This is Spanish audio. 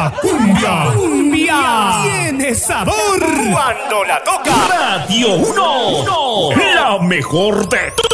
La cumbia. Cumbia tiene sabor Cuando la toca Radio 1, la mejor de